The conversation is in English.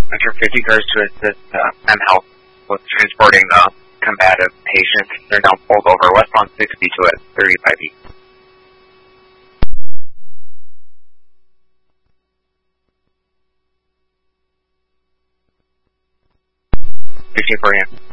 Metro 50 cars to assist M-Health with transporting the combative patients. They're now pulled over westbound 62 at 35 east. 64 AM.